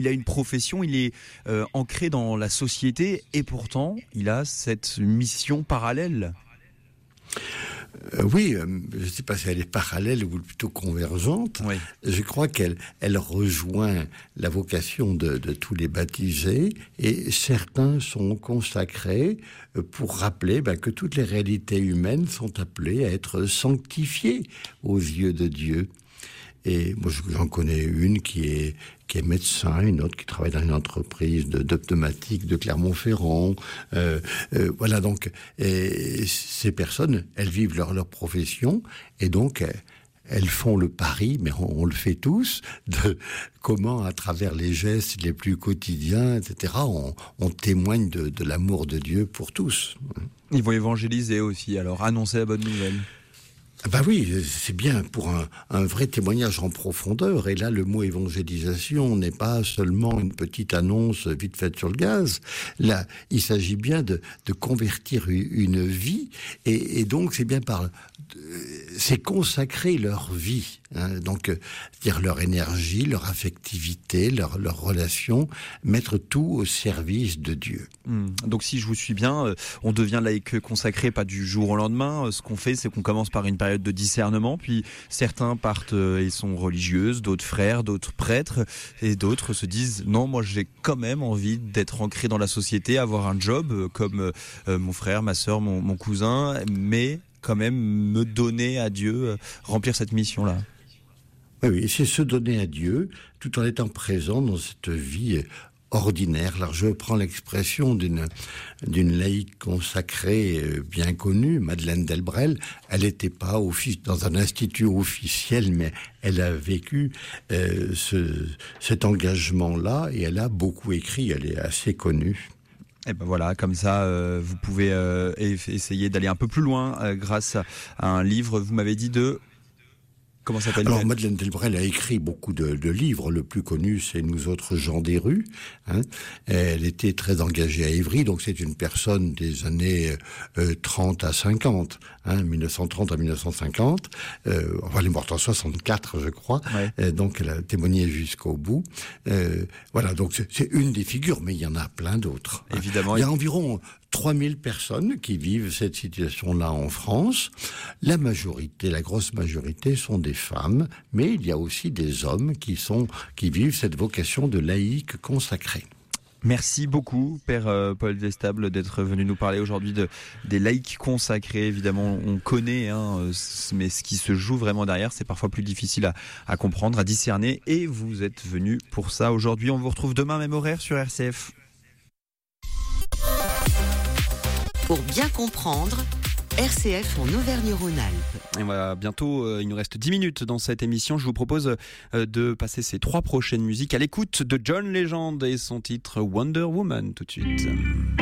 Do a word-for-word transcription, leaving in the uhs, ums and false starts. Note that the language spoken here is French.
il a une profession, il est euh, ancré dans la société et pourtant il a cette mission parallèle. Euh, oui, euh, je ne sais pas si elle est parallèle ou plutôt convergente. Oui. Je crois qu'elle elle rejoint la vocation de, de tous les baptisés et certains sont consacrés pour rappeler ben, que toutes les réalités humaines sont appelées à être sanctifiées aux yeux de Dieu. Et moi, j'en connais une qui est, qui est médecin, une autre qui travaille dans une entreprise de, de pneumatique de Clermont-Ferrand. Euh, euh, voilà, donc, et ces personnes, elles vivent leur, leur profession, et donc, elles font le pari, mais on, on le fait tous, de comment, à travers les gestes les plus quotidiens, et cetera, on, on témoigne de, de l'amour de Dieu pour tous. Ils vont évangéliser aussi, alors annoncer la bonne nouvelle. Ben oui, c'est bien pour un, un vrai témoignage en profondeur. Et là, le mot évangélisation n'est pas seulement une petite annonce vite faite sur le gaz. Là, il s'agit bien de, de convertir une vie. Et, et donc, c'est bien par... C'est consacrer leur vie. Hein, donc, dire leur énergie, leur affectivité, leur, leur relation, mettre tout au service de Dieu. Mmh. Donc, si je vous suis bien, euh, on devient laïc consacré pas du jour au lendemain. Euh, ce qu'on fait, c'est qu'on commence par une période de discernement, puis certains partent euh, et sont religieuses, d'autres frères, d'autres prêtres, et d'autres se disent non, moi j'ai quand même envie d'être ancré dans la société, avoir un job euh, comme euh, mon frère, ma sœur, mon, mon cousin, mais quand même me donner à Dieu, euh, remplir cette mission-là. Oui, oui, c'est se donner à Dieu tout en étant présent dans cette vie ordinaire. Alors je prends l'expression d'une d'une laïque consacrée bien connue, Madeleine Delbrel. Elle n'était pas office, dans un institut officiel, mais elle a vécu euh, ce, cet engagement-là et elle a beaucoup écrit. Elle est assez connue. Et ben voilà, comme ça, euh, vous pouvez euh, essayer d'aller un peu plus loin euh, grâce à un livre. Vous m'avez dit de... Comment s'appelle? Alors, Madeleine Delbrel a écrit beaucoup de, de livres. Le plus connu, c'est Nous autres gens des rues. Hein. Elle était très engagée à Évry, donc c'est une personne des années euh, trente à cinquante, hein, mille neuf cent trente à mille neuf cent cinquante. Euh, enfin, elle est morte en soixante-quatre, je crois. Ouais. Euh, donc, elle a témoigné jusqu'au bout. Euh, voilà, donc c'est, c'est une des figures, mais il y en a plein d'autres. Évidemment. Hein. Il y a environ trois mille personnes qui vivent cette situation-là en France. La majorité, la grosse majorité sont des femmes, mais il y a aussi des hommes qui sont, qui vivent cette vocation de laïque consacré. Merci beaucoup, Père euh, Paul Vestable, d'être venu nous parler aujourd'hui de, des laïcs consacrés. Évidemment, on connaît, hein, mais ce qui se joue vraiment derrière, c'est parfois plus difficile à, à comprendre, à discerner. Et vous êtes venu pour ça aujourd'hui. On vous retrouve demain, même horaire, sur R C F. Pour bien comprendre, R C F en Auvergne-Rhône-Alpes. Et voilà, bientôt, euh, il nous reste dix minutes dans cette émission. Je vous propose euh, de passer ces trois prochaines musiques à l'écoute de John Legend et son titre Wonder Woman tout de suite.